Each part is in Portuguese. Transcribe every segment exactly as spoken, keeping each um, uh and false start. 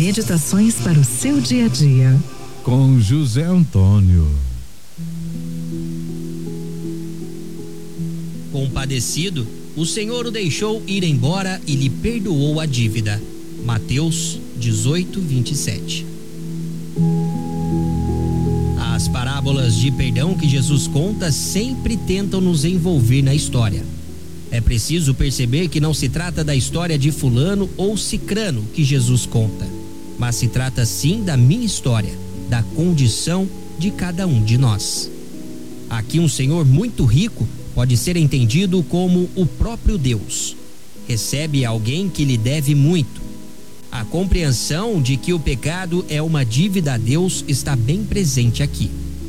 Meditações para o seu dia a dia. Com José Antônio. Compadecido, o Senhor o deixou ir embora e lhe perdoou a dívida. Mateus dezoito, vinte e sete. As parábolas de perdão que Jesus conta sempre tentam nos envolver na história. É preciso perceber que não se trata da história de fulano ou cicrano que Jesus conta, mas se trata sim da minha história, da condição de cada um de nós. Aqui um senhor muito rico pode ser entendido como o próprio Deus. Recebe alguém que lhe deve muito. A compreensão de que o pecado é uma dívida a Deus está bem presente aqui.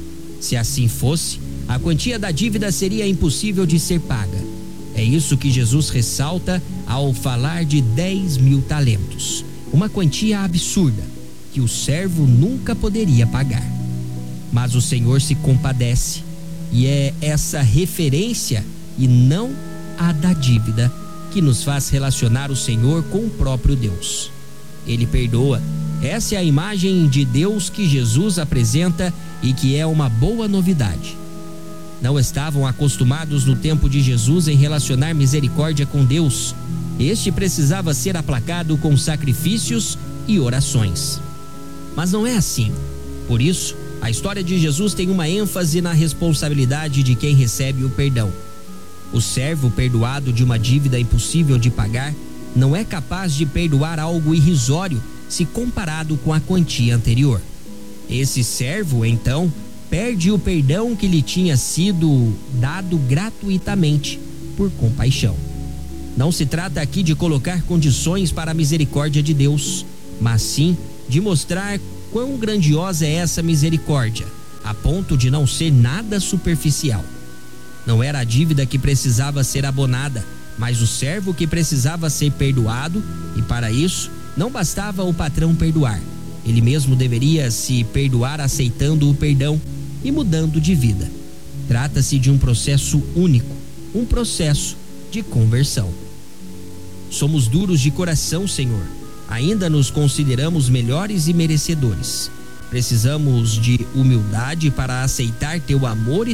Se assim fosse, a quantia da dívida seria impossível de ser paga. É isso que Jesus ressalta ao falar de dez mil talentos, uma quantia absurda que o servo nunca poderia pagar. Mas o Senhor se compadece, e é essa referência e não a da dívida que nos faz relacionar o Senhor com o próprio Deus. Ele perdoa. Essa é a imagem de Deus que Jesus apresenta e que é uma boa novidade. Não estavam acostumados no tempo de Jesus em relacionar misericórdia com Deus. Este precisava ser aplacado com sacrifícios e orações. Mas não é assim. Por isso, a história de Jesus tem uma ênfase na responsabilidade de quem recebe o perdão. O servo perdoado de uma dívida impossível de pagar não é capaz de perdoar algo irrisório se comparado com a quantia anterior. Esse servo, então, perde o perdão que lhe tinha sido dado gratuitamente por compaixão. Não se trata aqui de colocar condições para a misericórdia de Deus, mas sim de mostrar quão grandiosa é essa misericórdia, a ponto de não ser nada superficial. Não era a dívida que precisava ser abonada, mas o servo que precisava ser perdoado, e para isso não bastava o patrão perdoar. Ele mesmo deveria se perdoar aceitando o perdão e mudando de vida. Trata-se de um processo único, um processo de conversão. Somos duros de coração, Senhor. Ainda nos consideramos melhores e merecedores. Precisamos de humildade para aceitar teu amor e